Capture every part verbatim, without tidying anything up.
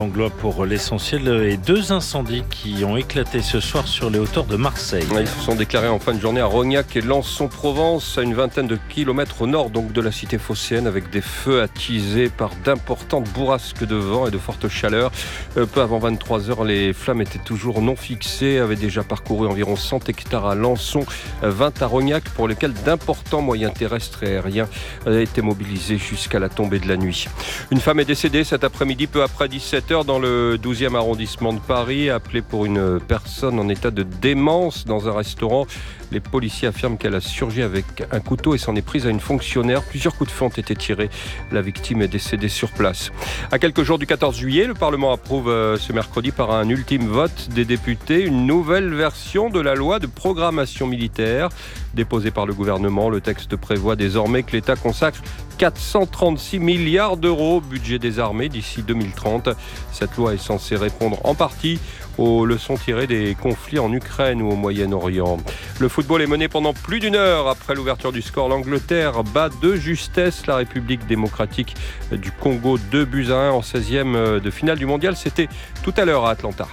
Anglois pour l'essentiel et deux incendies qui ont éclaté ce soir sur les hauteurs de Marseille. Ils se sont déclarés en fin de journée à Rognac et Lançon-Provence, à une vingtaine de kilomètres au nord donc de la cité phocéenne, avec des feux attisés par d'importantes bourrasques de vent et de fortes chaleurs. Euh, peu avant vingt-trois heures, les flammes étaient toujours non fixées, avaient déjà parcouru environ cent hectares à Lançon, vingt à Rognac, pour lesquels d'importants moyens terrestres et aériens étaient mobilisés jusqu'à la tombée de la nuit. Une femme est décédée cet après-midi, peu après dix-sept heures, dans le douzième arrondissement de Paris, appelée pour une personne en état de démence dans un restaurant. Les policiers affirment qu'elle a surgi avec un couteau et s'en est prise à une fonctionnaire. Plusieurs coups de feu ont été tirés. La victime est décédée sur place. À quelques jours du quatorze juillet, le Parlement approuve ce mercredi par un ultime vote des députés une nouvelle version de la loi de programmation militaire. Déposée par le gouvernement, le texte prévoit désormais que l'État consacre quatre cent trente-six milliards d'euros au budget des armées d'ici deux mille trente. Cette loi est censée répondre en partie aux leçons tirées des conflits en Ukraine ou au Moyen-Orient. Le football est mené pendant plus d'une heure après l'ouverture du score. L'Angleterre bat de justesse la République démocratique du Congo, deux buts à un en seizième de finale du mondial. C'était tout à l'heure à Atlanta.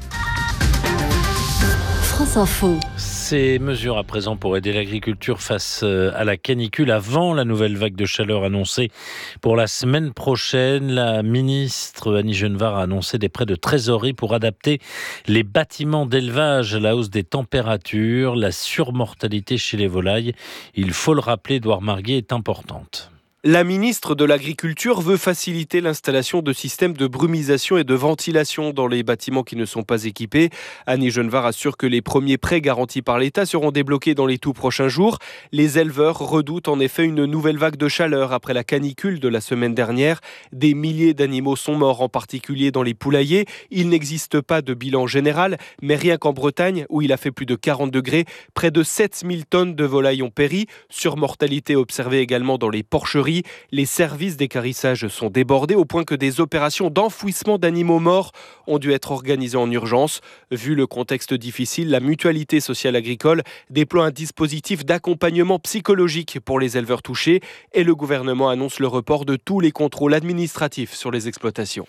France Info. Ces mesures à présent pour aider l'agriculture face à la canicule avant la nouvelle vague de chaleur annoncée pour la semaine prochaine. La ministre Annie Genevard a annoncé des prêts de trésorerie pour adapter les bâtiments d'élevage à la hausse des températures. La surmortalité chez les volailles, il faut le rappeler, Édouard Marguet, est importante. La ministre de l'Agriculture veut faciliter l'installation de systèmes de brumisation et de ventilation dans les bâtiments qui ne sont pas équipés. Annie Genevard assure que les premiers prêts garantis par l'État seront débloqués dans les tout prochains jours. Les éleveurs redoutent en effet une nouvelle vague de chaleur après la canicule de la semaine dernière. Des milliers d'animaux sont morts, en particulier dans les poulaillers. Il n'existe pas de bilan général, mais rien qu'en Bretagne, où il a fait plus de quarante degrés, près de sept mille tonnes de volailles ont péri. Surmortalité observée également dans les porcheries. Les services d'équarrissage sont débordés au point que des opérations d'enfouissement d'animaux morts ont dû être organisées en urgence. Vu le contexte difficile, la Mutualité sociale agricole déploie un dispositif d'accompagnement psychologique pour les éleveurs touchés et le gouvernement annonce le report de tous les contrôles administratifs sur les exploitations.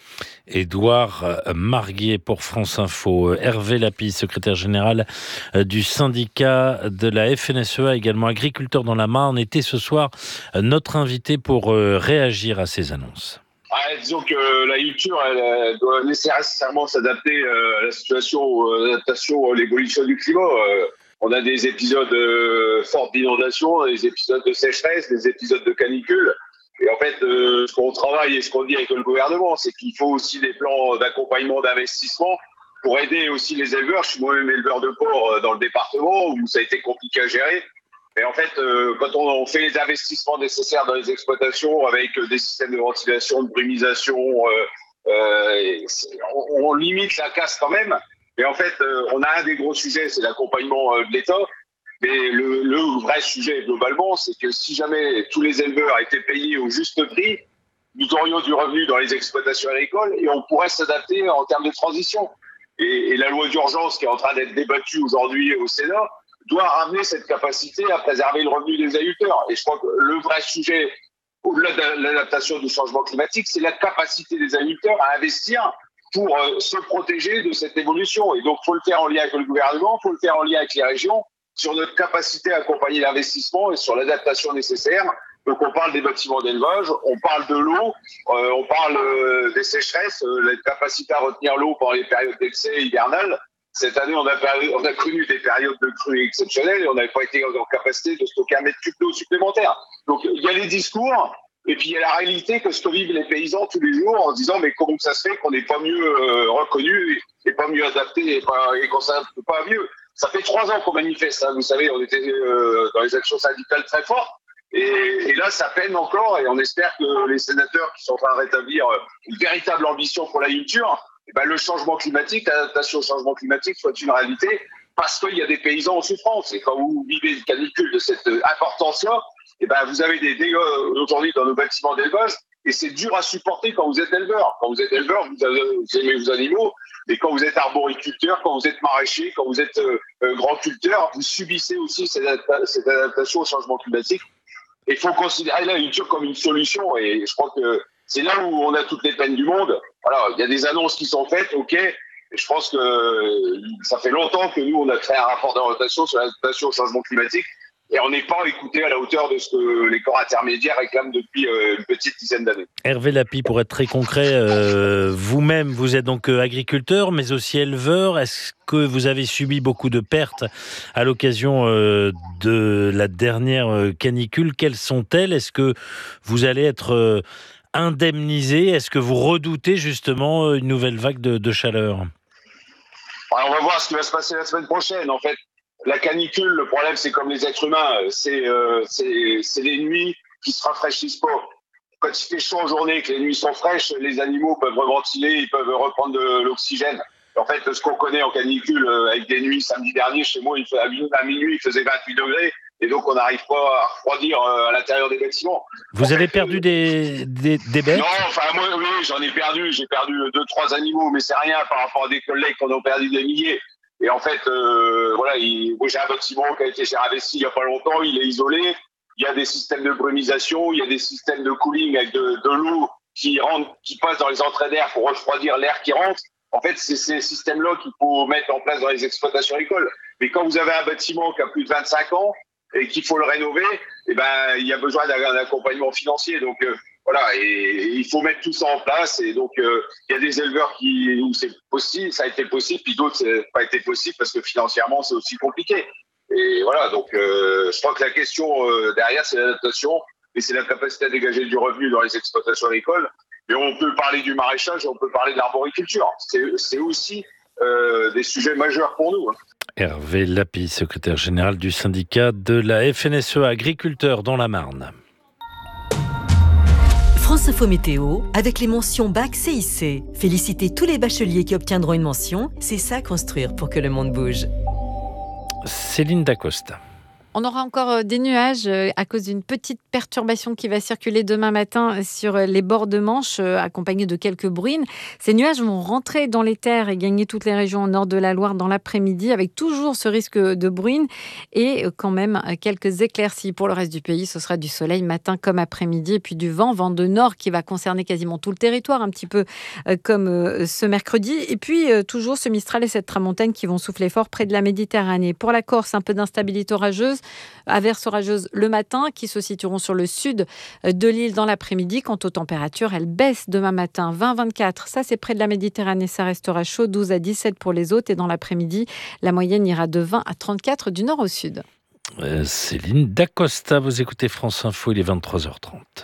Édouard Marguet pour France Info. Hervé Lapie, secrétaire général du syndicat de la F N S E A, également agriculteur dans la Marne, était ce soir notre invité pour euh, réagir à ces annonces. Ah, disons que l'agriculture elle, elle doit nécessairement s'adapter euh, à la situation, à l'adaptation à l'évolution du climat. Euh, on a des épisodes euh, forts d'inondation, des épisodes de sécheresse, des épisodes de canicule. Et en fait, euh, ce qu'on travaille et ce qu'on dit avec le gouvernement, c'est qu'il faut aussi des plans d'accompagnement, d'investissement pour aider aussi les éleveurs. Je suis moi-même éleveur de porc euh, dans le département où ça a été compliqué à gérer. Et en fait, euh, quand on, on fait les investissements nécessaires dans les exploitations avec euh, des systèmes de ventilation, de brumisation, euh, euh, on, on limite la casse quand même. Mais en fait, euh, on a un des gros sujets, c'est l'accompagnement euh, de l'État. Mais le, le vrai sujet globalement, c'est que si jamais tous les éleveurs étaient payés au juste prix, nous aurions du revenu dans les exploitations agricoles et on pourrait s'adapter en termes de transition. Et, et la loi d'urgence qui est en train d'être débattue aujourd'hui au Sénat doit ramener cette capacité à préserver le revenu des agriculteurs. Et je crois que le vrai sujet, au-delà de l'adaptation du changement climatique, c'est la capacité des agriculteurs à investir pour euh, se protéger de cette évolution. Et donc, il faut le faire en lien avec le gouvernement, il faut le faire en lien avec les régions, sur notre capacité à accompagner l'investissement et sur l'adaptation nécessaire. Donc, on parle des bâtiments d'élevage, on parle de l'eau, euh, on parle euh, des sécheresses, euh, la capacité à retenir l'eau pendant les périodes d'excès hivernales. Cette année, on a, on a connu des périodes de crues exceptionnelles et on n'avait pas été en capacité de stocker un mètre cube d'eau supplémentaire. Donc, il y a les discours et puis il y a la réalité que ce que vivent les paysans tous les jours en se disant mais comment ça se fait qu'on n'est pas mieux euh, reconnu et pas mieux adapté et, pas, et qu'on s'adapte pas mieux. Ça fait trois ans qu'on manifeste, hein. Vous savez, on était euh, dans les actions syndicales très fortes. Et, et là, ça peine encore et on espère que les sénateurs qui sont en train de rétablir une véritable ambition pour l'agriculture, eh ben, le changement climatique, l'adaptation au changement climatique soit une réalité parce qu'il y a des paysans en souffrance. Et quand vous vivez une canicule de cette importance-là, eh ben, vous avez des dégâts aujourd'hui dans nos bâtiments d'élevage et c'est dur à supporter quand vous êtes éleveur. Quand vous êtes éleveur, vous, avez, vous aimez vos animaux, mais quand vous êtes arboriculteur, quand vous êtes maraîcher, quand vous êtes euh, grand culteur, vous subissez aussi cette, adapta- cette adaptation au changement climatique. Et il faut considérer l'agriculture comme une solution et je crois que c'est là où on a toutes les peines du monde. Voilà, il y a des annonces qui sont faites, ok. Je pense que ça fait longtemps que nous, on a créé un rapport d'orientation sur l'adaptation au changement climatique et on n'est pas écouté à la hauteur de ce que les corps intermédiaires réclament depuis une petite dizaine d'années. Hervé Lapie, pour être très concret, euh, vous-même, vous êtes donc agriculteur, mais aussi éleveur. Est-ce que vous avez subi beaucoup de pertes à l'occasion euh, de la dernière canicule? Quelles sont-elles? Est-ce que vous allez être euh, indemnisé? Est-ce que vous redoutez justement une nouvelle vague de, de chaleur? Alors, on va voir ce qui va se passer la semaine prochaine. En fait, la canicule, le problème, c'est comme les êtres humains, c'est, euh, c'est, c'est les nuits qui se rafraîchissent pas. Quand il fait chaud en journée, que les nuits sont fraîches, les animaux peuvent reventiler, ils peuvent reprendre de l'oxygène. En fait, ce qu'on connaît en canicule, avec des nuits samedi dernier, chez moi, il fait, à minuit, il faisait vingt-huit degrés. Et donc, on n'arrive pas à refroidir à l'intérieur des bâtiments. Vous en avez fait, perdu des, des, des bêtes? Non, enfin, moi, oui, j'en ai perdu. J'ai perdu deux, trois animaux, mais c'est rien par rapport à des collègues qui en ont perdu des milliers. Et en fait, euh, voilà, il, moi, j'ai un bâtiment qui a été investi il n'y a pas longtemps. Il est isolé. Il y a des systèmes de brumisation. Il y a des systèmes de cooling avec de, de l'eau qui rentre, qui passe dans les entrées d'air pour refroidir l'air qui rentre. En fait, c'est ces systèmes-là qu'il faut mettre en place dans les exploitations agricoles. Mais quand vous avez un bâtiment qui a plus de vingt-cinq ans, et qu'il faut le rénover, eh ben, il y a besoin d'un accompagnement financier. Donc, euh, voilà, et, et il faut mettre tout ça en place. Et donc, euh, il y a des éleveurs qui, où c'est possible, ça a été possible, puis d'autres, ça n'a pas été possible parce que financièrement, c'est aussi compliqué. Et voilà, donc, euh, je crois que la question euh, derrière, c'est l'adaptation, et c'est la capacité à dégager du revenu dans les exploitations agricoles. Mais on peut parler du maraîchage, on peut parler de l'arboriculture. C'est, c'est aussi euh, des sujets majeurs pour nous. Hein. Hervé Lapie, secrétaire général du syndicat de la F N S E agriculteurs dans la Marne. France Info Météo, avec les mentions Bac C I C. Félicitez tous les bacheliers qui obtiendront une mention. C'est ça construire pour que le monde bouge. Céline Dacosta. On aura encore des nuages à cause d'une petite perturbation qui va circuler demain matin sur les bords de Manche, accompagnée de quelques bruines. Ces nuages vont rentrer dans les terres et gagner toutes les régions au nord de la Loire dans l'après-midi, avec toujours ce risque de bruine et quand même quelques éclaircies. Pour le reste du pays, ce sera du soleil matin comme après-midi et puis du vent, vent de nord qui va concerner quasiment tout le territoire, un petit peu comme ce mercredi. Et puis toujours ce Mistral et cette tramontane qui vont souffler fort près de la Méditerranée. Pour la Corse, un peu d'instabilité orageuse. Averses orageuses le matin qui se situeront sur le sud de l'île dans l'après-midi. Quant aux températures, elles baissent demain matin. vingt à vingt-quatre, ça c'est près de la Méditerranée, ça restera chaud. douze à dix-sept pour les autres. Et dans l'après-midi, la moyenne ira de vingt à trente-quatre du nord au sud. Euh, Céline Dacosta, vous écoutez France Info, il est vingt-trois heures trente.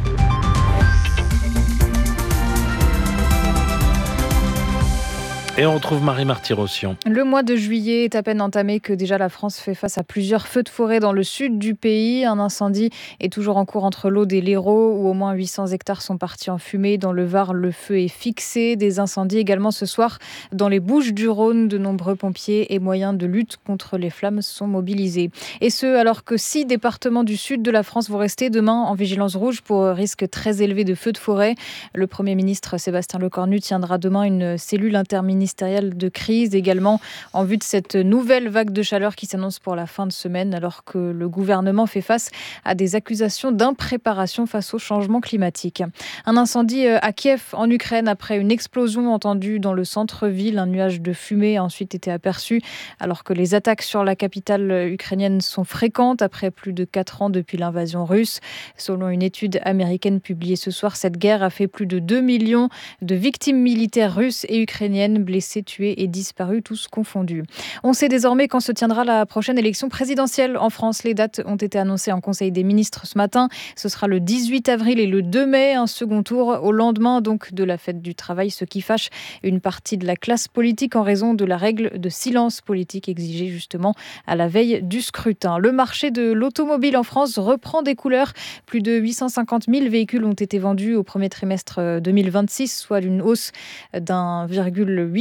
Et on retrouve Marie Marty-Rossian. Le mois de juillet est à peine entamé que déjà la France fait face à plusieurs feux de forêt dans le sud du pays. Un incendie est toujours en cours entre l'Aude et l'Hérault où au moins huit cents hectares sont partis en fumée. Dans le Var, le feu est fixé. Des incendies également ce soir dans les Bouches-du-Rhône. De nombreux pompiers et moyens de lutte contre les flammes sont mobilisés. Et ce, alors que six départements du sud de la France vont rester demain en vigilance rouge pour risque très élevé de feux de forêt. Le Premier ministre Sébastien Lecornu tiendra demain une cellule interministérielle de crise également en vue de cette nouvelle vague de chaleur qui s'annonce pour la fin de semaine alors que le gouvernement fait face à des accusations d'impréparation face au changement climatique. Un incendie à Kiev en Ukraine après une explosion entendue dans le centre-ville. Un nuage de fumée a ensuite été aperçu alors que les attaques sur la capitale ukrainienne sont fréquentes après plus de quatre ans depuis l'invasion russe. Selon une étude américaine publiée ce soir, cette guerre a fait plus de deux millions de victimes militaires russes et ukrainiennes blessés, tués et disparus, tous confondus. On sait désormais quand se tiendra la prochaine élection présidentielle en France. Les dates ont été annoncées en Conseil des ministres ce matin. Ce sera le dix-huit avril et le deux mai, un second tour au lendemain donc de la fête du travail, ce qui fâche une partie de la classe politique en raison de la règle de silence politique exigée justement à la veille du scrutin. Le marché de l'automobile en France reprend des couleurs. Plus de huit cent cinquante mille véhicules ont été vendus au premier trimestre deux mille vingt-six, soit une hausse d'un virgule huit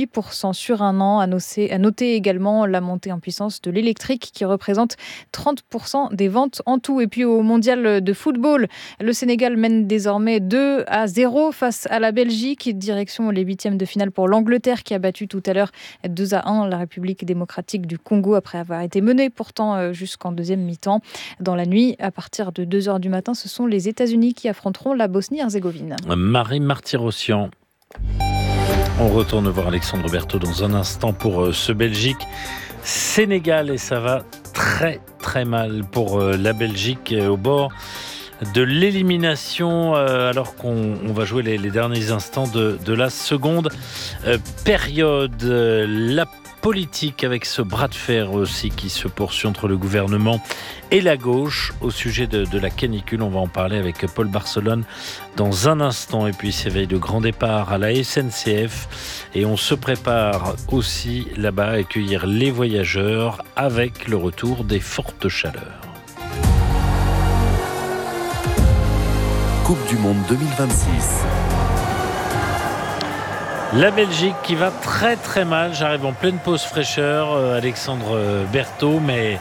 huit pour cent sur un an. À noter, à noter également la montée en puissance de l'électrique qui représente trente pour cent des ventes en tout. Et puis au mondial de football, le Sénégal mène désormais deux à zéro face à la Belgique. Direction les huitièmes de finale pour l'Angleterre qui a battu tout à l'heure deux à un la République démocratique du Congo après avoir été menée pourtant jusqu'en deuxième mi-temps. Dans la nuit, à partir de deux heures du matin, ce sont les États-Unis qui affronteront la Bosnie-Herzégovine. Marie Martyrossian. On retourne voir Alexandre Berthaud dans un instant pour ce Belgique-Sénégal et ça va très très mal pour la Belgique au bord de l'élimination alors qu'on on va jouer les, les derniers instants de, de la seconde période. La politique avec ce bras de fer aussi qui se poursuit entre le gouvernement et la gauche au sujet de, de la canicule. On va en parler avec Paul Barcelone dans un instant. Et puis s'éveille de grand départ à la S N C F et on se prépare aussi là-bas à accueillir les voyageurs avec le retour des fortes chaleurs. Coupe du Monde deux mille vingt-six. La Belgique qui va très très mal. J'arrive en pleine pause fraîcheur, euh, Alexandre Berthaud, mais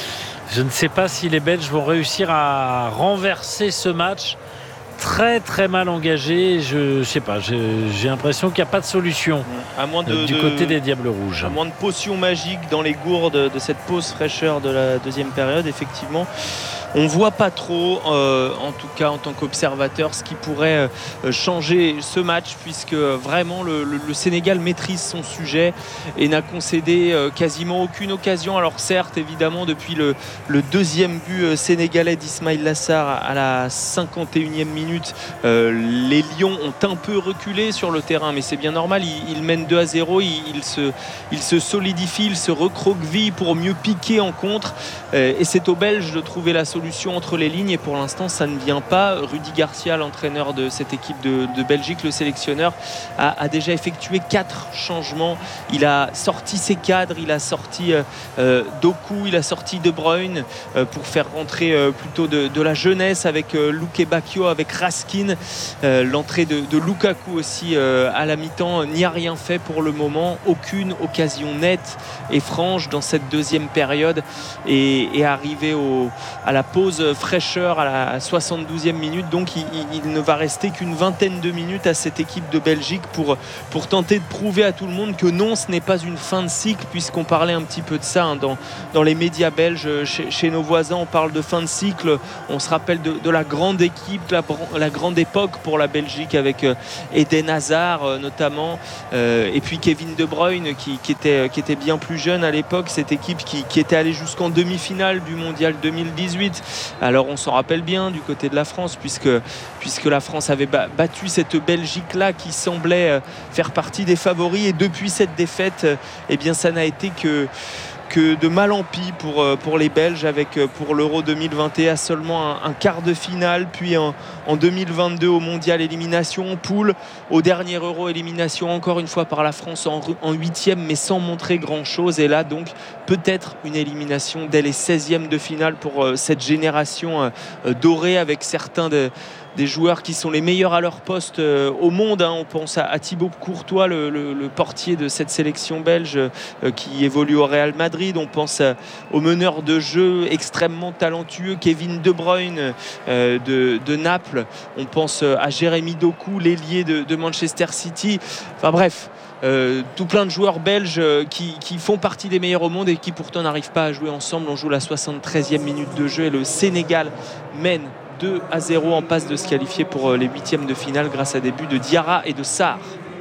je ne sais pas si les Belges vont réussir à renverser ce match très très mal engagé. Je ne sais pas, j'ai, j'ai l'impression qu'il n'y a pas de solution à moins de, euh, du de, côté des Diables Rouges. À moins de potions magiques dans les gourdes de cette pause fraîcheur de la deuxième période, effectivement. On ne voit pas trop, euh, en tout cas en tant qu'observateur, ce qui pourrait euh, changer ce match, puisque vraiment le, le, le Sénégal maîtrise son sujet et n'a concédé euh, quasiment aucune occasion. Alors certes, évidemment, depuis le, le deuxième but euh, sénégalais d'Ismaïl Lassar à la cinquante et unième minute, euh, les Lions ont un peu reculé sur le terrain, mais c'est bien normal, ils, ils mènent deux à zéro, ils, ils, se, ils se solidifient, ils se recroquevillent pour mieux piquer en contre, euh, et c'est aux Belges de trouver la solution entre les lignes et pour l'instant ça ne vient pas. Rudy Garcia, l'entraîneur de cette équipe de, de Belgique, le sélectionneur, a, a déjà effectué quatre changements. Il a sorti ses cadres, il a sorti euh, Doku, il a sorti De Bruyne euh, pour faire rentrer euh, plutôt de, de la jeunesse avec euh, Luke Bacchio, avec Raskin. Euh, l'entrée de, de Lukaku aussi euh, à la mi-temps n'y a rien fait pour le moment. Aucune occasion nette et franche dans cette deuxième période et, et arrivé au, à la pause fraîcheur à la soixante-douzième minute, donc il, il, il ne va rester qu'une vingtaine de minutes à cette équipe de Belgique pour, pour tenter de prouver à tout le monde que non, ce n'est pas une fin de cycle, puisqu'on parlait un petit peu de ça hein, dans, dans les médias belges, chez, chez nos voisins on parle de fin de cycle, on se rappelle de, de la grande équipe, la, la grande époque pour la Belgique avec euh, Eden Hazard euh, notamment euh, et puis Kevin De Bruyne qui, qui, était, qui était bien plus jeune à l'époque, cette équipe qui, qui était allée jusqu'en demi-finale du mondial deux mille dix-huit. Alors on s'en rappelle bien du côté de la France puisque, puisque la France avait battu cette Belgique-là qui semblait faire partie des favoris et depuis cette défaite, eh bien ça n'a été que que de mal en pis pour, pour les Belges avec pour l'Euro deux mille vingt et un seulement un, un quart de finale puis en, en deux mille vingt-deux au Mondial élimination en poule, au dernier Euro élimination encore une fois par la France en, en huitième mais sans montrer grand chose et là donc peut-être une élimination dès les seizièmes de finale pour cette génération dorée avec certains de des joueurs qui sont les meilleurs à leur poste euh, au monde hein. On pense à, à Thibaut Courtois, le, le, le portier de cette sélection belge euh, qui évolue au Real Madrid. On pense à, au meneur de jeu extrêmement talentueux Kevin De Bruyne euh, de, de Naples. On pense à Jérémy Doku, l'ailier de, de Manchester City. Enfin bref, Euh, tout plein de joueurs belges euh, qui, qui font partie des meilleurs au monde et qui pourtant n'arrivent pas à jouer ensemble. On joue la soixante-treizième minute de jeu et le Sénégal mène deux à zéro en passe de se qualifier pour les huitièmes de finale grâce à des buts de Diarra et de Sarr.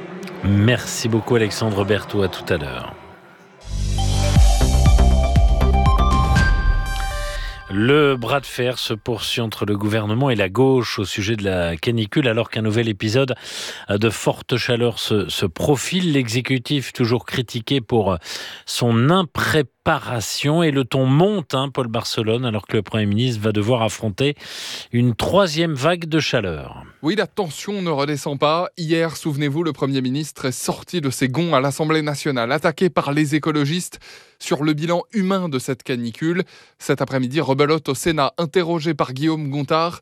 Merci beaucoup Alexandre Berthaud, à tout à l'heure. Le bras de fer se poursuit entre le gouvernement et la gauche au sujet de la canicule alors qu'un nouvel épisode de forte chaleur se, se profile. L'exécutif toujours critiqué pour son impréparation et le ton monte, hein, Paul Barcelone, alors que le Premier ministre va devoir affronter une troisième vague de chaleur. Oui, la tension ne redescend pas. Hier, souvenez-vous, le Premier ministre est sorti de ses gonds à l'Assemblée nationale, attaqué par les écologistes sur le bilan humain de cette canicule. Cet après-midi, rebelote au Sénat, interrogé par Guillaume Gontard.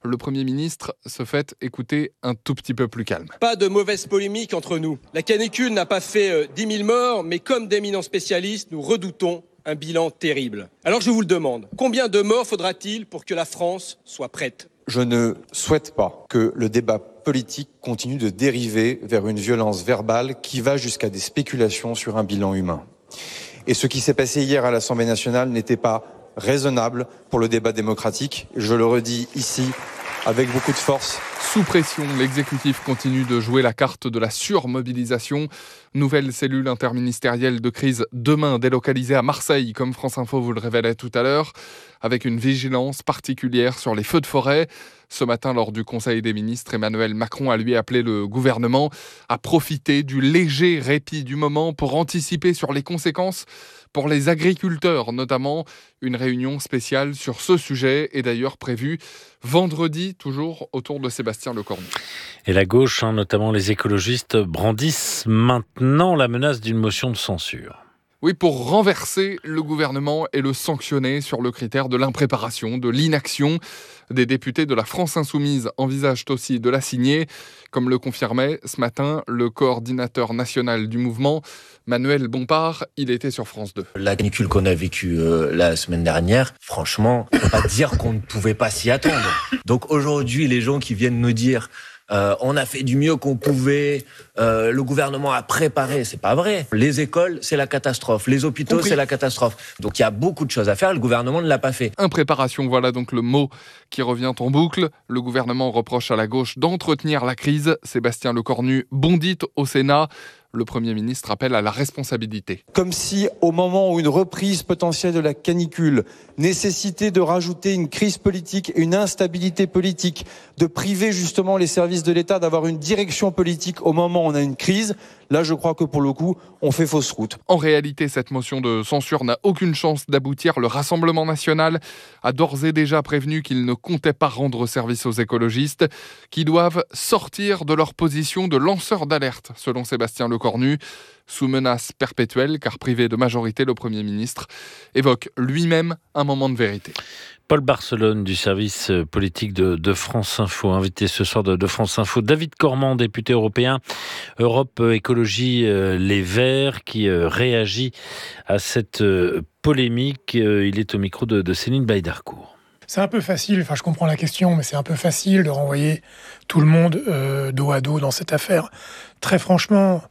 Le Premier ministre se fait écouter un tout petit peu plus calme. Pas de mauvaise polémique entre nous. La canicule n'a pas fait euh, dix mille morts, mais comme d'éminents spécialistes, nous redoutons un bilan terrible. Alors je vous le demande, combien de morts faudra-t-il pour que la France soit prête ? Je ne souhaite pas que le débat politique continue de dériver vers une violence verbale qui va jusqu'à des spéculations sur un bilan humain. Et ce qui s'est passé hier à l'Assemblée nationale n'était pas raisonnable pour le débat démocratique. Je le redis ici avec beaucoup de force. Sous pression, l'exécutif continue de jouer la carte de la surmobilisation. Nouvelle cellule interministérielle de crise demain délocalisée à Marseille, comme France Info vous le révélait tout à l'heure, avec une vigilance particulière sur les feux de forêt. Ce matin, lors du Conseil des ministres, Emmanuel Macron a lui appelé le gouvernement à profiter du léger répit du moment pour anticiper sur les conséquences pour les agriculteurs, notamment. Une réunion spéciale sur ce sujet est d'ailleurs prévue vendredi, toujours autour de Sébastien Lecornu. Et la gauche, hein, notamment les écologistes, brandissent maintenant la menace d'une motion de censure. Oui, pour renverser le gouvernement et le sanctionner sur le critère de l'impréparation, de l'inaction. Des députés de la France Insoumise envisagent aussi de la signer, comme le confirmait ce matin le coordinateur national du mouvement, Manuel Bompard. Il était sur France deux. La canicule qu'on a vécue euh, la semaine dernière, franchement, on ne peut pas dire qu'on ne pouvait pas s'y attendre. Donc aujourd'hui, les gens qui viennent nous dire Euh, on a fait du mieux qu'on pouvait, euh, le gouvernement a préparé, c'est pas vrai. Les écoles, c'est la catastrophe. Les hôpitaux, Compris. c'est la catastrophe. Donc il y a beaucoup de choses à faire, le gouvernement ne l'a pas fait. Impréparation, voilà donc le mot qui revient en boucle. Le gouvernement reproche à la gauche d'entretenir la crise. Sébastien Lecornu bondit au Sénat. Le Premier ministre appelle à la responsabilité. Comme si, au moment où une reprise potentielle de la canicule nécessitait de rajouter une crise politique et une instabilité politique, de priver justement les services de l'État d'avoir une direction politique au moment où on a une crise, là je crois que pour le coup, on fait fausse route. En réalité, cette motion de censure n'a aucune chance d'aboutir. Le Rassemblement national a d'ores et déjà prévenu qu'il ne comptait pas rendre service aux écologistes, qui doivent sortir de leur position de lanceur d'alerte, selon Sébastien Lecornu. Sous menace perpétuelle, car privé de majorité, le Premier ministre évoque lui-même un moment de vérité. Paul Barcelone du service politique de, de France Info, invité ce soir de, de France Info. David Cormand, député européen, Europe Écologie euh, Les Verts, qui euh, réagit à cette euh, polémique. Euh, il est au micro de, de Céline Baïdarcourt. C'est un peu facile, enfin je comprends la question, mais c'est un peu facile de renvoyer tout le monde euh, dos à dos dans cette affaire. Très franchement,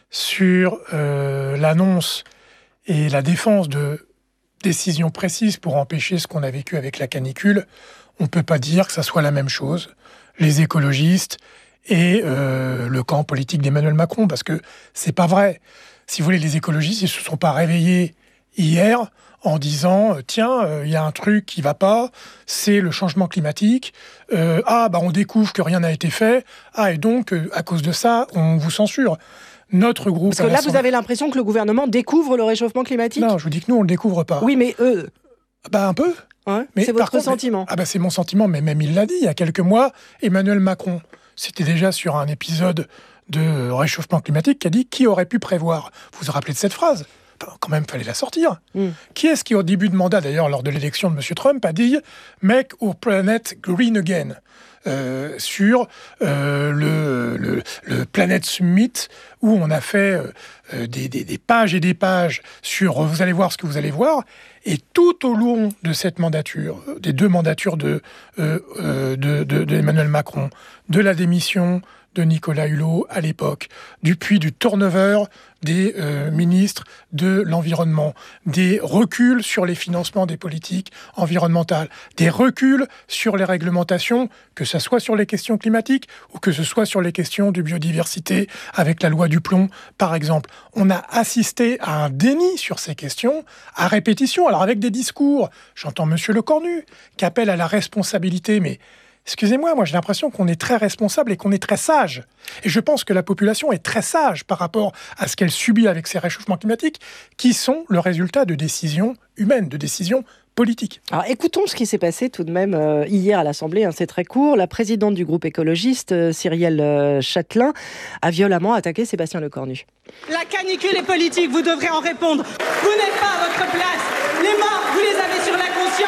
sur euh, l'annonce et la défense de décisions précises pour empêcher ce qu'on a vécu avec la canicule, on ne peut pas dire que ça soit la même chose, les écologistes et euh, le camp politique d'Emmanuel Macron, parce que c'est pas vrai. Si vous voulez, les écologistes, ils ne se sont pas réveillés hier en disant « Tiens, il euh, y a un truc qui ne va pas, c'est le changement climatique. Euh, ah, bah on découvre que rien n'a été fait. Ah, et donc, euh, à cause de ça, on vous censure. » Notre groupe... Parce que là, vous avez l'impression que le gouvernement découvre le réchauffement climatique ? Non, je vous dis que nous, on ne le découvre pas. Oui, mais eux... Bah, un peu. Ouais, mais c'est votre contre, sentiment. Mais, ah bah, c'est mon sentiment, mais même il l'a dit il y a quelques mois, Emmanuel Macron, c'était déjà sur un épisode de réchauffement climatique, qui a dit « Qui aurait pu prévoir ?» Vous vous rappelez de cette phrase ? Enfin, quand même, il fallait la sortir. Mm. Qui est-ce qui, au début de mandat, d'ailleurs, lors de l'élection de M. Trump, a dit « Make our planet green again » Euh, sur euh, le, le, le Planet Summit où on a fait euh, des, des, des pages et des pages sur vous allez voir ce que vous allez voir, et tout au long de cette mandature, des deux mandatures de, euh, euh, de, de, de Emmanuel Macron, de la démission de Nicolas Hulot à l'époque, du puis du turnover des euh, ministres de l'environnement, des reculs sur les financements des politiques environnementales, des reculs sur les réglementations, que ce soit sur les questions climatiques ou que ce soit sur les questions de biodiversité, avec la loi du plomb, par exemple. On a assisté à un déni sur ces questions, à répétition, alors avec des discours, j'entends M. Lecornu, qui appelle à la responsabilité, mais excusez-moi, moi j'ai l'impression qu'on est très responsable et qu'on est très sage. Et je pense que la population est très sage par rapport à ce qu'elle subit avec ces réchauffements climatiques, qui sont le résultat de décisions humaines, de décisions politiques. Alors écoutons ce qui s'est passé tout de même euh, hier à l'Assemblée, hein, c'est très court. La présidente du groupe écologiste, euh, Cyrielle euh, Châtelain, a violemment attaqué Sébastien Lecornu. La canicule est politique, vous devrez en répondre. Vous n'êtes pas à votre place. Les morts, vous les avez sur la conscience.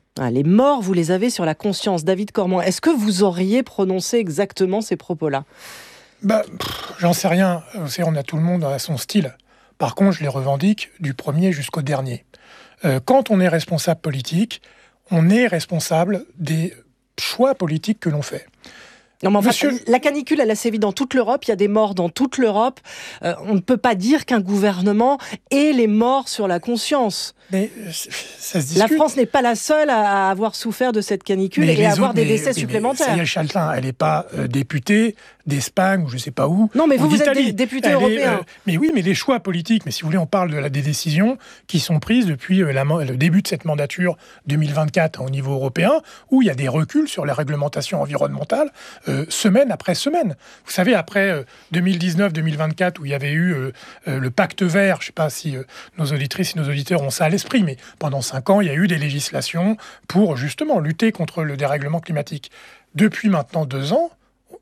Ah, les morts, vous les avez sur la conscience. David Cormand, est-ce que vous auriez prononcé exactement ces propos-là ? Bah, pff, j'en sais rien. On a tout le monde à son style. Par contre, je les revendique du premier jusqu'au dernier. Euh, quand on est responsable politique, on est responsable des choix politiques que l'on fait. Non, mais enfin, Monsieur... la canicule, elle a sévi dans toute l'Europe. Il y a des morts dans toute l'Europe. Euh, on ne peut pas dire qu'un gouvernement ait les morts sur la conscience. Mais ça se discute. La France n'est pas la seule à avoir souffert de cette canicule mais et à avoir autres, des mais, décès mais, supplémentaires. Cyril Chaltin, elle n'est pas euh, députée d'Espagne ou je ne sais pas où. Non, mais vous, vous êtes dé- député elle européen. Est, euh, mais oui, mais les choix politiques, mais si vous voulez, on parle de la, des décisions qui sont prises depuis euh, la, le début de cette mandature deux mille vingt-quatre au niveau européen, où il y a des reculs sur la réglementation environnementale, euh, semaine après semaine. Vous savez, après euh, deux mille dix-neuf deux mille vingt-quatre, où il y avait eu euh, euh, le pacte vert, je ne sais pas si euh, nos auditrices et nos auditeurs ont ça à l'esprit, mais pendant cinq ans, il y a eu des législations pour justement lutter contre le dérèglement climatique. Depuis maintenant deux ans,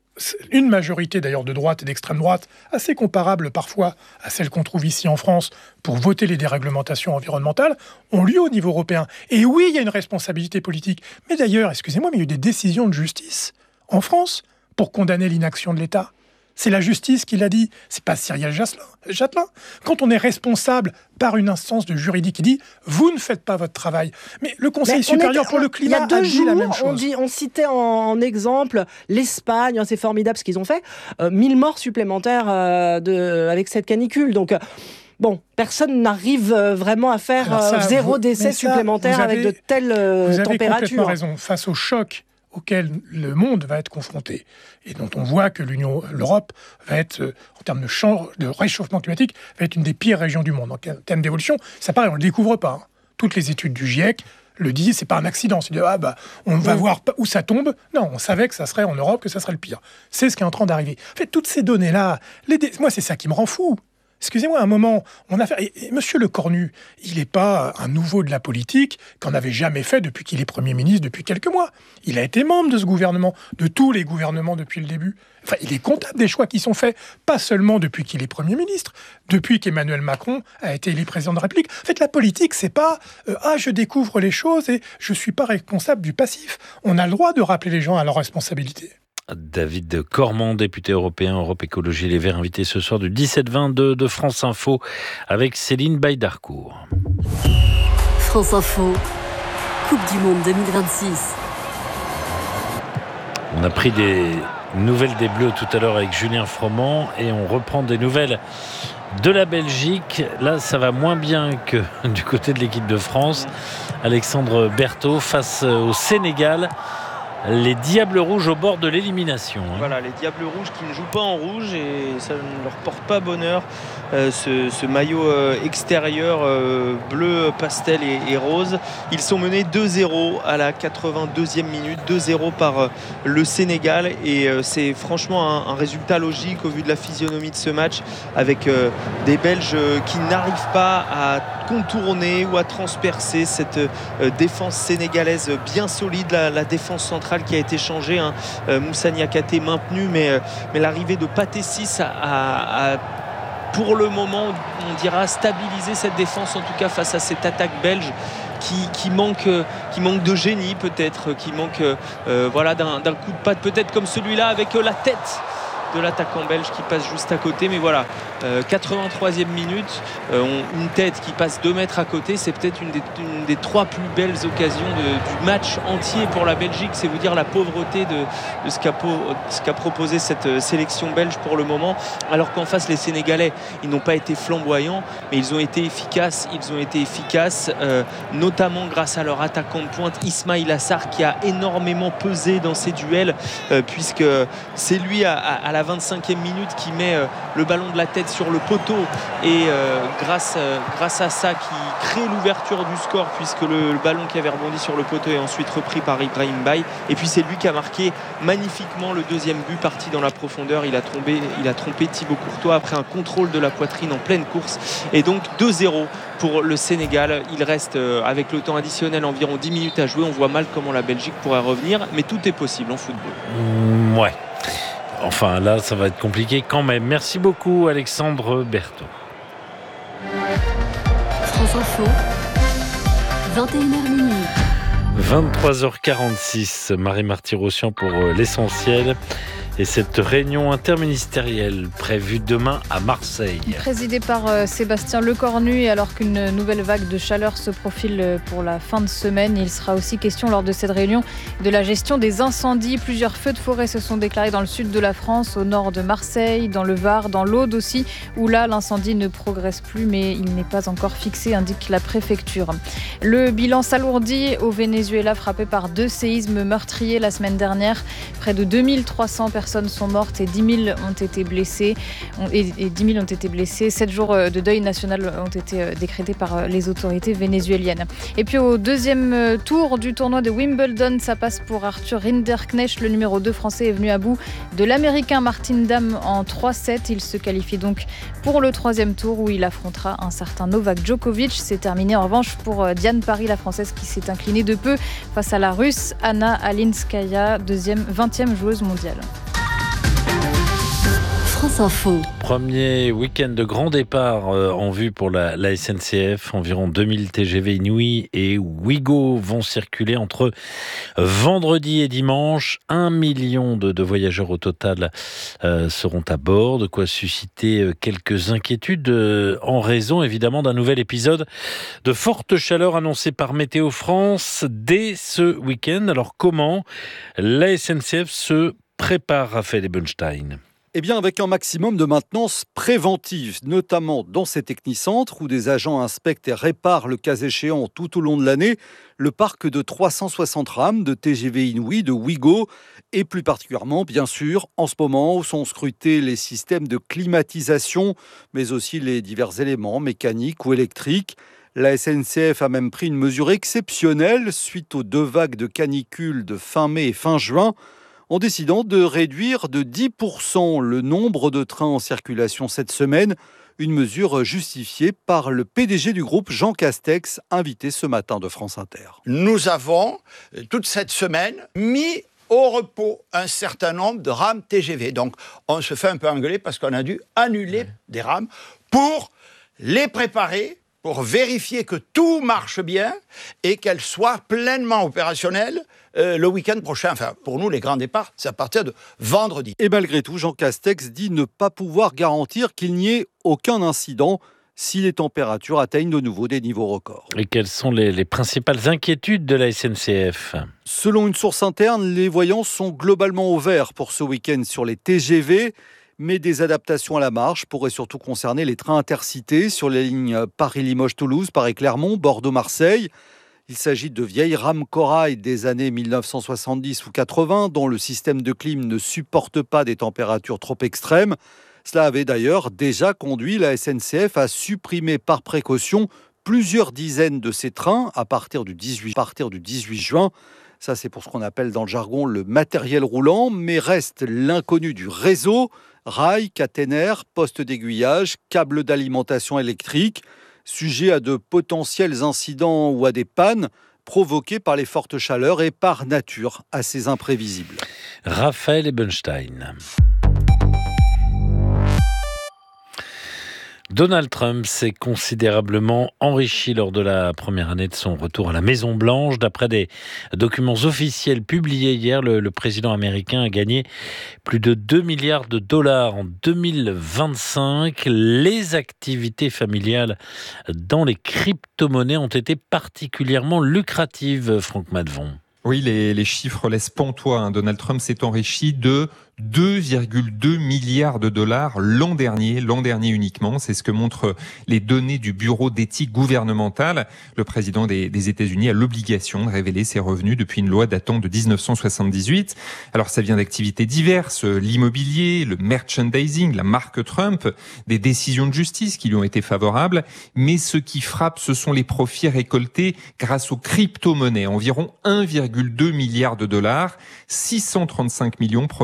une majorité d'ailleurs de droite et d'extrême droite, assez comparable parfois à celle qu'on trouve ici en France pour voter les déréglementations environnementales, ont lieu au niveau européen. Et oui, il y a une responsabilité politique. Mais d'ailleurs, excusez-moi, mais il y a eu des décisions de justice en France pour condamner l'inaction de l'État. C'est la justice qui l'a dit, c'est pas Cyril Chaltin. Quand on est responsable par une instance de juridique qui dit « vous ne faites pas votre travail », mais le Conseil mais supérieur est, pour le climat a, deux a dit jours, la même chose. On, dit, on citait en, en exemple l'Espagne, hein, c'est formidable ce qu'ils ont fait, euh, mille morts supplémentaires euh, de, avec cette canicule. Donc, euh, bon, personne n'arrive euh, vraiment à faire ça, euh, zéro vous, décès ça, supplémentaire avez, avec de telles euh, vous températures. Vous avez complètement raison. Face au choc auquel le monde va être confronté et dont on voit que l'Union, l'Europe va être, euh, en termes de, champ, de réchauffement climatique, va être une des pires régions du monde. En termes d'évolution, ça paraît, on ne le découvre pas. Hein. Toutes les études du GIEC le disent, c'est pas un accident. C'est de, ah bah, on va oui. voir où ça tombe. Non, on savait que ça serait en Europe, que ça serait le pire. C'est ce qui est en train d'arriver. En fait, toutes ces données-là, les dé... moi, c'est ça qui me rend fou. Excusez-moi, un moment, on a fait... Et, et Monsieur Lecornu, il n'est pas un nouveau de la politique qu'on n'avait jamais fait depuis qu'il est Premier ministre depuis quelques mois. Il a été membre de ce gouvernement, de tous les gouvernements depuis le début. Enfin, il est comptable des choix qui sont faits, pas seulement depuis qu'il est Premier ministre, depuis qu'Emmanuel Macron a été élu président de la République. En fait, la politique, c'est pas euh, « ah, je découvre les choses et je suis pas responsable du passif ». On a le droit de rappeler les gens à leurs responsabilités. David Cormand, député européen Europe Écologie Les Verts, invité ce soir du dix-sept vingt de, de France Info avec Céline Baïdarcourt. France Info, Coupe du Monde deux mille vingt-six. On a pris des nouvelles des Bleus tout à l'heure avec Julien Froment et on reprend des nouvelles de la Belgique. Là, ça va moins bien que du côté de l'équipe de France. Alexandre Berthaud face au Sénégal. Les Diables Rouges au bord de l'élimination. Hein. Voilà, les Diables Rouges qui ne jouent pas en rouge et ça ne leur porte pas bonheur. Euh, ce, ce maillot euh, extérieur euh, bleu, pastel et, et rose. Ils sont menés deux zéro à la quatre-vingt-deuxième minute, deux zéro par euh, le Sénégal et euh, c'est franchement un, un résultat logique au vu de la physionomie de ce match avec euh, des Belges qui n'arrivent pas à contourner ou à transpercer cette euh, défense sénégalaise bien solide, la, la défense centrale qui a été changée, hein. euh, Moussa Niakhaté maintenu, mais, euh, mais l'arrivée de Pathé Ciss a, a, a pour le moment, on dira stabiliser cette défense, en tout cas face à cette attaque belge qui, qui, manque, qui manque de génie peut-être, qui manque euh, voilà, d'un, d'un coup de patte peut-être comme celui-là avec la tête de l'attaquant belge qui passe juste à côté, mais voilà, euh, quatre-vingt-troisième minute, euh, on, une tête qui passe deux mètres à côté, c'est peut-être une des, une des trois plus belles occasions de, du match entier pour la Belgique. C'est vous dire la pauvreté de, de ce, qu'a, ce qu'a proposé cette sélection belge pour le moment, alors qu'en face les Sénégalais, ils n'ont pas été flamboyants, mais ils ont été efficaces, ils ont été efficaces, euh, notamment grâce à leur attaquant de pointe Ismaïla Sarr qui a énormément pesé dans ces duels, euh, puisque c'est lui à, à, à la vingt-cinquième minute qui met euh, le ballon de la tête sur le poteau et euh, grâce, euh, grâce à ça qui crée l'ouverture du score puisque le, le ballon qui avait rebondi sur le poteau est ensuite repris par Ibrahim Baye et puis c'est lui qui a marqué magnifiquement le deuxième but parti dans la profondeur. Il a trompé, il a trompé Thibaut Courtois après un contrôle de la poitrine en pleine course et donc deux zéro pour le Sénégal. Il reste euh, avec le temps additionnel environ dix minutes à jouer. On voit mal comment la Belgique pourrait revenir mais tout est possible en football. Mmh, ouais. Enfin, là, ça va être compliqué quand même. Merci beaucoup, Alexandre Berthaud. France Info, vingt et une heures minuit. vingt-trois heures quarante-six, Marie Marty-Rossian pour l'essentiel. Et cette réunion interministérielle prévue demain à Marseille. Présidée par euh, Sébastien Lecornu, et alors qu'une nouvelle vague de chaleur se profile pour la fin de semaine, il sera aussi question lors de cette réunion de la gestion des incendies. Plusieurs feux de forêt se sont déclarés dans le sud de la France, au nord de Marseille, dans le Var, dans l'Aude aussi, où là l'incendie ne progresse plus, mais il n'est pas encore fixé, indique la préfecture. Le bilan s'alourdit au Venezuela, frappé par deux séismes meurtriers la semaine dernière. Près de deux mille trois cents personnes sont mortes et dix mille ont été blessées. Et, et dix mille ont été blessées. Sept jours de deuil national ont été décrétés par les autorités vénézuéliennes. Et puis au deuxième tour du tournoi de Wimbledon, ça passe pour Arthur Rinderknecht. Le numéro deux français est venu à bout de l'américain Martin Damm en trois sept. Il se qualifie donc pour le troisième tour où il affrontera un certain Novak Djokovic. C'est terminé en revanche pour Diane Parry, la française qui s'est inclinée de peu face à la russe Anna Alinskaya, deuxième, vingtième joueuse mondiale. France Info. Premier week-end de grand départ euh, en vue pour la, la S N C F. Environ deux mille T G V Inouï et Ouigo vont circuler entre vendredi et dimanche. Un million de, de voyageurs au total euh, seront à bord. De quoi susciter quelques inquiétudes euh, en raison évidemment d'un nouvel épisode de forte chaleur annoncé par Météo France dès ce week-end. Alors comment la S N C F se prépare, Raphaël Ebenstein? Eh bien, avec un maximum de maintenance préventive, notamment dans ces technicentres où des agents inspectent et réparent le cas échéant tout au long de l'année le parc de trois cent soixante rames de T G V Inouï, de Ouigo, et plus particulièrement, bien sûr, en ce moment où sont scrutés les systèmes de climatisation, mais aussi les divers éléments mécaniques ou électriques. La S N C F a même pris une mesure exceptionnelle suite aux deux vagues de canicule de fin mai et fin juin, en décidant de réduire de dix pour cent le nombre de trains en circulation cette semaine, une mesure justifiée par le P D G du groupe, Jean Castex, invité ce matin de France Inter. Nous avons, toute cette semaine, mis au repos un certain nombre de rames T G V. Donc, on se fait un peu engueuler parce qu'on a dû annuler des rames pour les préparer, pour vérifier que tout marche bien et qu'elles soient pleinement opérationnelles euh, le week-end prochain. Enfin, pour nous, les grands départs, c'est à partir de vendredi. Et malgré tout, Jean Castex dit ne pas pouvoir garantir qu'il n'y ait aucun incident si les températures atteignent de nouveau des niveaux records. Et quelles sont les, les principales inquiétudes de la S N C F ? Selon une source interne, les voyants sont globalement au vert pour ce week-end sur les T G V. Mais des adaptations à la marge pourraient surtout concerner les trains intercités sur les lignes Paris-Limoges-Toulouse, Paris-Clermont, Bordeaux-Marseille. Il s'agit de vieilles rames corail des années mille neuf cent soixante-dix ou quatre-vingts dont le système de clim ne supporte pas des températures trop extrêmes. Cela avait d'ailleurs déjà conduit la S N C F à supprimer par précaution plusieurs dizaines de ces trains à partir du dix-huit, à partir du dix-huit juin. Ça, c'est pour ce qu'on appelle dans le jargon le matériel roulant, mais reste l'inconnu du réseau. Rails, caténaires, postes d'aiguillage, câbles d'alimentation électrique, sujets à de potentiels incidents ou à des pannes provoquées par les fortes chaleurs et par nature assez imprévisibles. Raphaël Ebenstein. Donald Trump s'est considérablement enrichi lors de la première année de son retour à la Maison-Blanche. D'après des documents officiels publiés hier, le, le président américain a gagné plus de deux milliards de dollars en deux mille vingt-cinq. Les activités familiales dans les crypto-monnaies ont été particulièrement lucratives, Franck Madvon. Oui, les, les chiffres laissent pantois. Hein. Donald Trump s'est enrichi de deux virgule deux milliards de dollars l'an dernier, l'an dernier uniquement. C'est ce que montrent les données du Bureau d'éthique gouvernementale. Le président des, des États-Unis a l'obligation de révéler ses revenus depuis une loi datant de dix-neuf cent soixante-dix-huit. Alors ça vient d'activités diverses, l'immobilier, le merchandising, la marque Trump, des décisions de justice qui lui ont été favorables. Mais ce qui frappe, ce sont les profits récoltés grâce aux crypto-monnaies. Environ un virgule deux milliard de dollars, six cent trente-cinq millions proviennent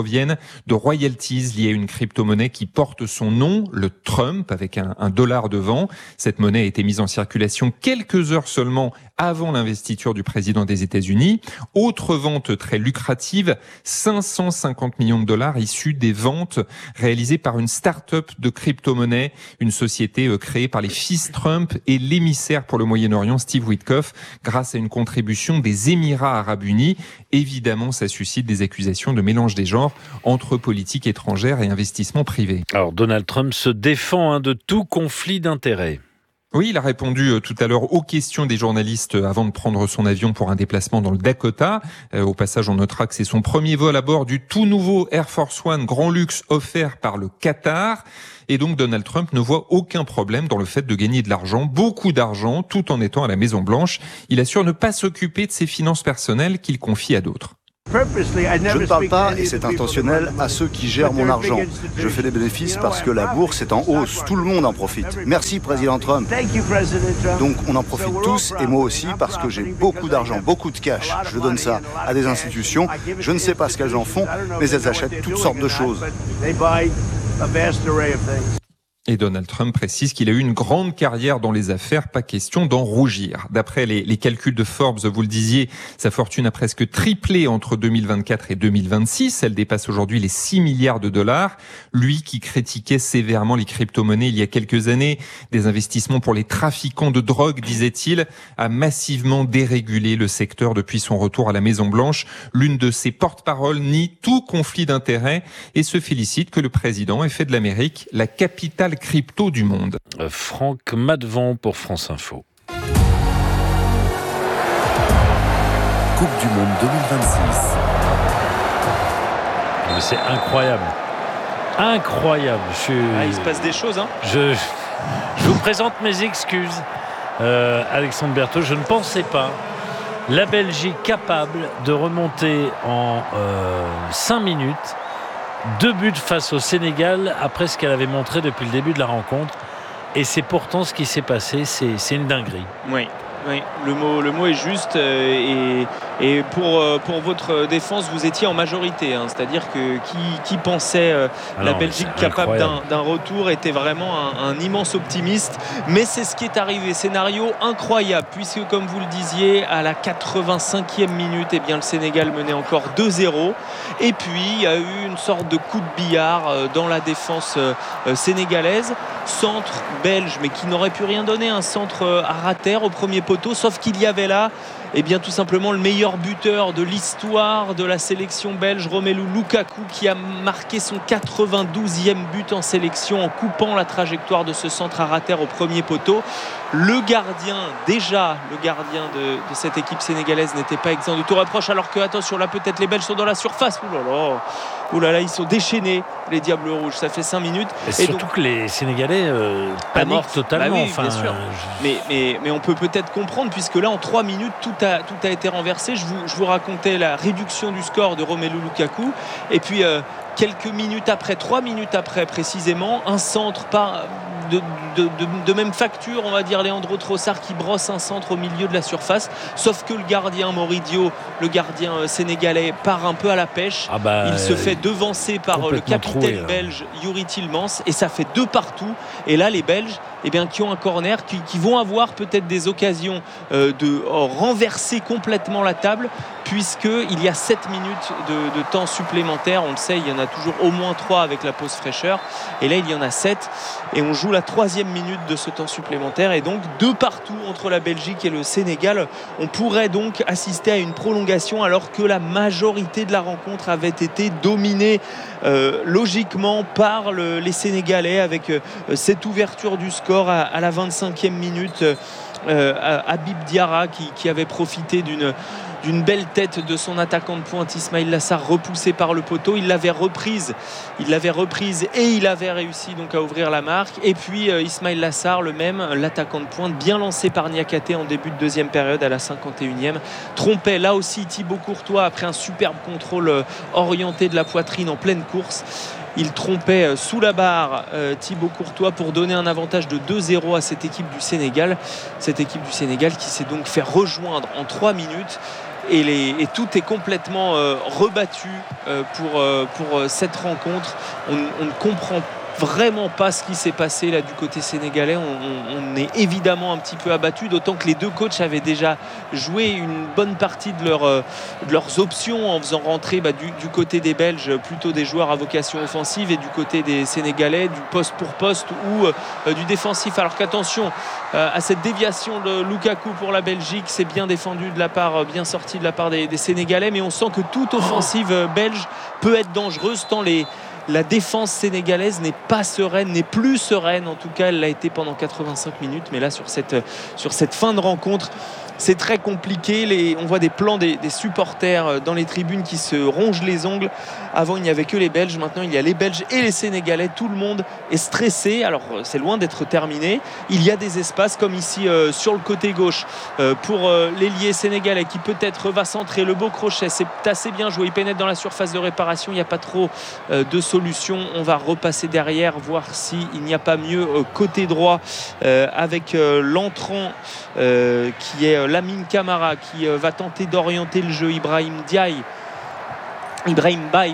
de royalties liées à une crypto-monnaie qui porte son nom, le Trump, avec un, un dollar devant. Cette monnaie a été mise en circulation quelques heures seulement avant l'investiture du président des États-Unis. Autre vente très lucrative, cinq cent cinquante millions de dollars issus des ventes réalisées par une start-up de crypto-monnaie, une société créée par les fils Trump et l'émissaire pour le Moyen-Orient, Steve Witkoff, grâce à une contribution des Émirats arabes unis. Évidemment, ça suscite des accusations de mélange des genres entre politique étrangère et investissement privé. Alors, Donald Trump se défend hein, de tout conflit d'intérêts. Oui, il a répondu tout à l'heure aux questions des journalistes avant de prendre son avion pour un déplacement dans le Dakota. Euh, au passage, on notera que c'est son premier vol à bord du tout nouveau Air Force One grand luxe offert par le Qatar. Et donc, Donald Trump ne voit aucun problème dans le fait de gagner de l'argent, beaucoup d'argent, tout en étant à la Maison-Blanche. Il assure ne pas s'occuper de ses finances personnelles qu'il confie à d'autres. Je ne parle pas, et c'est intentionnel, à ceux qui gèrent mon argent. Je fais des bénéfices parce que la bourse est en hausse. Tout le monde en profite. Merci, Président Trump. Donc, on en profite tous, et moi aussi, parce que j'ai beaucoup d'argent, beaucoup de cash. Je donne ça à des institutions. Je ne sais pas ce qu'elles en font, mais elles achètent toutes sortes de choses. Et Donald Trump précise qu'il a eu une grande carrière dans les affaires, pas question d'en rougir. D'après les, les calculs de Forbes, vous le disiez, sa fortune a presque triplé entre deux mille vingt-quatre et deux mille vingt-six. Elle dépasse aujourd'hui les six milliards de dollars. Lui qui critiquait sévèrement les crypto-monnaies il y a quelques années, des investissements pour les trafiquants de drogue, disait-il, a massivement dérégulé le secteur depuis son retour à la Maison-Blanche. L'une de ses porte-paroles nie tout conflit d'intérêts et se félicite que le président ait fait de l'Amérique la capitale crypto du monde. Franck Madvan pour France Info. Coupe du Monde deux mille vingt-six. Mais c'est incroyable. Incroyable. Je suis... ah, il se passe des choses. Hein. Je, je vous présente mes excuses. Euh, Alexandre Berthaud, je ne pensais pas la Belgique capable de remonter en euh, cinq minutes. Deux buts face au Sénégal après ce qu'elle avait montré depuis le début de la rencontre. Et c'est pourtant ce qui s'est passé. C'est, c'est une dinguerie. Oui. Oui, le mot, le mot est juste euh, et, et pour, euh, pour votre défense, vous étiez en majorité. Hein, c'est-à-dire que qui, qui pensait euh, ah la non, Belgique capable d'un, d'un retour était vraiment un, un immense optimiste. Mais c'est ce qui est arrivé. Scénario incroyable puisque, comme vous le disiez, à la quatre-vingt-cinquième minute, eh bien, le Sénégal menait encore deux zéro. Et puis, il y a eu une sorte de coup de billard euh, dans la défense euh, sénégalaise. Centre belge, mais qui n'aurait pu rien donner. Un centre euh, à rater au premier poteau. Sauf qu'il y avait là eh bien, tout simplement le meilleur buteur de l'histoire de la sélection belge, Romelu Lukaku, qui a marqué son quatre-vingt-douzième but en sélection en coupant la trajectoire de ce centre à rater au premier poteau. Le gardien, déjà le gardien de, de cette équipe sénégalaise n'était pas exempt de tout reproche, alors que, attention, là peut-être les Belges sont dans la surface. Ouh là là, ouh là là, ils sont déchaînés, les Diables Rouges. Ça fait cinq minutes. Et, et surtout donc, que les Sénégalais euh, paniquent totalement. Bah oui, enfin, bien sûr. Je... Mais, mais, mais on peut peut-être comprendre, puisque là, en trois minutes, tout a, tout a été renversé. Je vous, je vous racontais la réduction du score de Romelu Lukaku. Et puis, euh, quelques minutes après, trois minutes après précisément, un centre par... De, de, de, de même facture, on va dire, Leandro Trossard qui brosse un centre au milieu de la surface, sauf que le gardien Moridio, le gardien euh, sénégalais, part un peu à la pêche. Ah bah, il se fait devancer par le capitaine trouvé, belge Youri Tielemans et ça fait deux partout. Et là, les Belges, eh bien, qui ont un corner, qui, qui vont avoir peut-être des occasions euh, de oh, renverser complètement la table, puisqu'il y a sept minutes de, de temps supplémentaire. On le sait, il y en a toujours au moins trois avec la pause fraîcheur. Et là, il y en a sept. Et on joue la troisième minute de ce temps supplémentaire. Et donc, deux partout entre la Belgique et le Sénégal. On pourrait donc assister à une prolongation alors que la majorité de la rencontre avait été dominée euh, logiquement par le, les Sénégalais avec euh, cette ouverture du score à, à la vingt-cinquième minute. Euh, Habib Diarra qui, qui avait profité d'une d'une belle tête de son attaquant de pointe Ismaïla Lassar, repoussé par le poteau. Il l'avait reprise, il l'avait reprise et il avait réussi donc à ouvrir la marque. Et puis euh, Ismaïla Lassar, le même, l'attaquant de pointe, bien lancé par Niakhaté en début de deuxième période à la cinquante et unième, trompait là aussi Thibaut Courtois après un superbe contrôle euh, orienté de la poitrine en pleine course. Il trompait sous la barre euh, Thibaut Courtois pour donner un avantage de deux zéro à cette équipe du Sénégal. Cette équipe du Sénégal qui s'est donc fait rejoindre en trois minutes. et, les, et tout est complètement euh, rebattu euh, pour, euh, pour euh, cette rencontre. On, on ne comprend pas vraiment pas ce qui s'est passé là du côté sénégalais. On, on, on est évidemment un petit peu abattu, d'autant que les deux coachs avaient déjà joué une bonne partie de, leur, de leurs options en faisant rentrer bah, du, du côté des Belges plutôt des joueurs à vocation offensive et du côté des Sénégalais du poste pour poste ou euh, du défensif. Alors qu'attention euh, à cette déviation de Lukaku pour la Belgique, c'est bien défendu de la part, bien sorti de la part des, des Sénégalais, mais on sent que toute offensive belge peut être dangereuse tant les La défense sénégalaise n'est pas sereine, n'est plus sereine. En tout cas, elle l'a été pendant quatre-vingt-cinq minutes. Mais là, sur cette, sur cette fin de rencontre, c'est très compliqué. Les, on voit des plans des, des supporters dans les tribunes qui se rongent les ongles. Avant, il n'y avait que les Belges. Maintenant, il y a les Belges et les Sénégalais. Tout le monde est stressé. Alors, c'est loin d'être terminé. Il y a des espaces comme ici euh, sur le côté gauche euh, pour euh, l'ailier sénégalais qui peut-être va centrer le beau crochet. C'est assez bien joué. Il pénètre dans la surface de réparation. Il n'y a pas trop euh, de solution. On va repasser derrière, voir s'il n'y a pas mieux euh, côté droit euh, avec euh, l'entrant euh, qui est Lamine Camara qui va tenter d'orienter le jeu. Ibrahim Diaye Ibrahim Baye